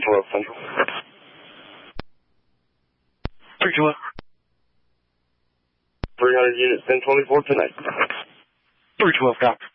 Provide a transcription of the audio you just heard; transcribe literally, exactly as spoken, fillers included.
twelve Central. three twelve. three hundred units, ten twenty-four tonight. three twelve, copy.